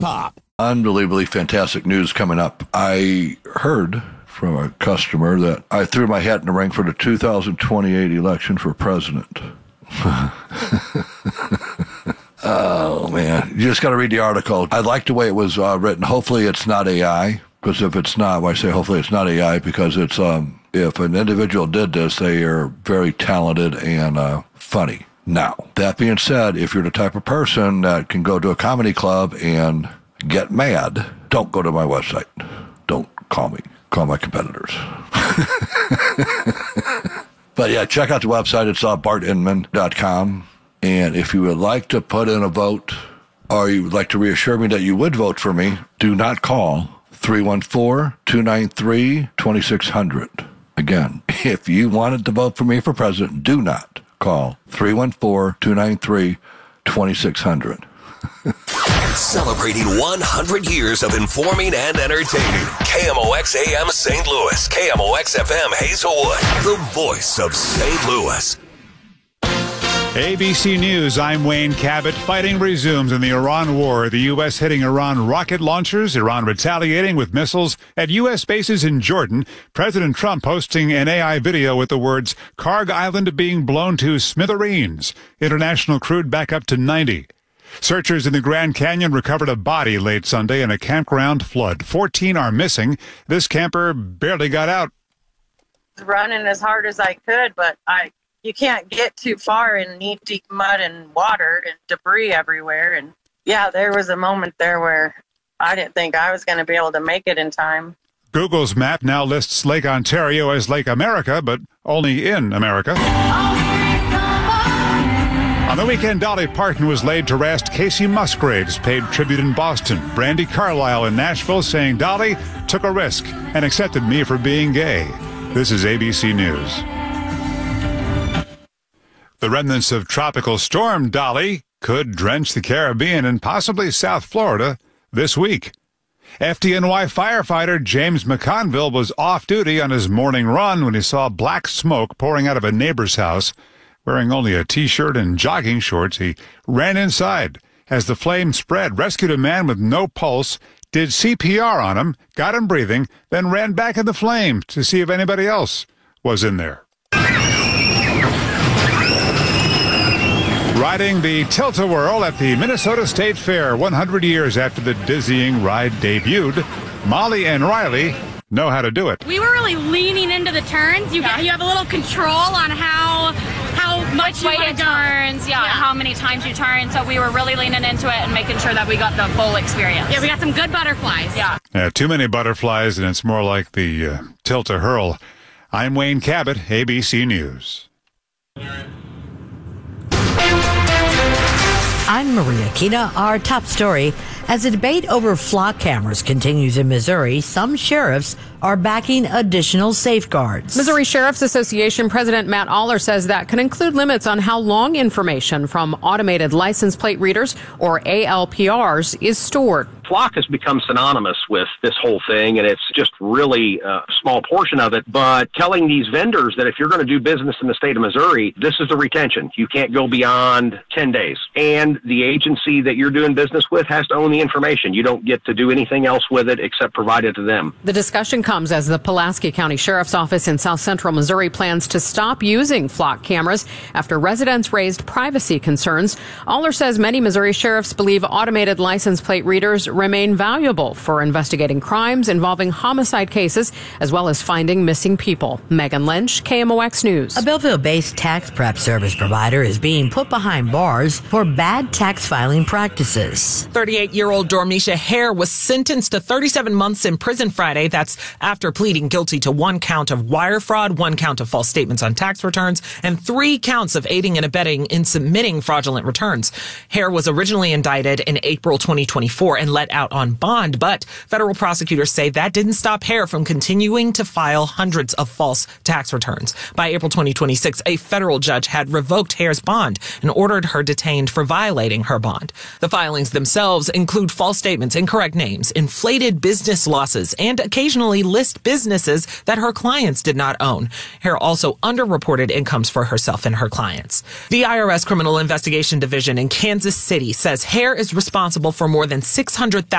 Pop. Unbelievably fantastic news coming up. I heard from a customer that I threw my hat in the ring for the 2028 election for president. Oh, man. You just got to read the article. I like the way it was written. Hopefully it's not AI, because if it's not, well, I say hopefully it's not AI, because it's if an individual did this, they are very talented and funny. Now, that being said, if you're the type of person that can go to a comedy club and get mad, don't go to my website. Don't call me. Call my competitors. But yeah, check out the website. It's bartinman.com. And if you would like to put in a vote, or you would like to reassure me that you would vote for me, do not call 314-293-2600. Again, if you wanted to vote for me for president, do not call 314-293-2600. Celebrating 100 years of informing and entertaining. KMOX AM St. Louis. KMOX FM Hazelwood. The voice of St. Louis. ABC News, I'm Wayne Cabot. Fighting resumes in the Iran war. The U.S. hitting Iran rocket launchers, Iran retaliating with missiles at U.S. bases in Jordan. President Trump posting an AI video with the words, Karg Island being blown to smithereens. International crude back up to 90. Searchers in the Grand Canyon recovered a body late Sunday in a campground flood. 14 are missing. This camper barely got out. Running as hard as I could, but you can't get too far in knee-deep mud and water and debris everywhere. And yeah, there was a moment there where I didn't think I was going to be able to make it in time. Google's map now lists Lake Ontario as Lake America, but only in America. On the weekend, Dolly Parton was laid to rest. Casey Musgraves paid tribute in Boston. Brandi Carlile in Nashville saying Dolly took a risk and accepted me for being gay. This is ABC News. The remnants of Tropical Storm Dolly could drench the Caribbean and possibly South Florida this week. FDNY firefighter James McConville was off duty on his morning run when he saw black smoke pouring out of a neighbor's house. Wearing only a T-shirt and jogging shorts, he ran inside. As the flame spread, rescued a man with no pulse, did CPR on him, got him breathing, then ran back in the flame to see if anybody else was in there. Riding the Tilt-A-Whirl at the Minnesota State Fair 100 years after the dizzying ride debuted, Molly and Riley know how to do it. We were really leaning into the turns. You have a little control on how much way it turns, how many times you turn. So we were really leaning into it and making sure that we got the full experience. Yeah, we got some good butterflies. Yeah. Too many butterflies, and it's more like the Tilt-A-Hurl. I'm Wayne Cabot, ABC News. I'm Maria Kina. Our top story. As the debate over flock cameras continues in Missouri, some sheriffs are backing additional safeguards. Missouri Sheriff's Association President Matt Aller says that can include limits on how long information from automated license plate readers, or ALPRs, is stored. Flock has become synonymous with this whole thing, and it's just really a small portion of it. But telling these vendors that if you're going to do business in the state of Missouri, this is the retention. You can't go beyond 10 days. And the agency that you're doing business with has to own the information. You don't get to do anything else with it except provide it to them. The discussion comes as the Pulaski County Sheriff's Office in South Central Missouri plans to stop using flock cameras after residents raised privacy concerns. Aller says many Missouri sheriffs believe automated license plate readers remain valuable for investigating crimes involving homicide cases, as well as finding missing people. Megan Lynch, KMOX News. A Belleville-based tax prep service provider is being put behind bars for bad tax filing practices. 38-year-old Dormisha Hare was sentenced to 37 months in prison Friday. That's after pleading guilty to 1 count of wire fraud, 1 count of false statements on tax returns, and 3 counts of aiding and abetting in submitting fraudulent returns. Hare was originally indicted in April 2024 and let out on bond, but federal prosecutors say that didn't stop Hare from continuing to file hundreds of false tax returns. By April 2026, a federal judge had revoked Hare's bond and ordered her detained for violating her bond. The filings themselves include false statements, incorrect names, inflated business losses, and occasionally list businesses that her clients did not own. Hare also underreported incomes for herself and her clients. The IRS Criminal Investigation Division in Kansas City says Hare is responsible for more than $600 $300,000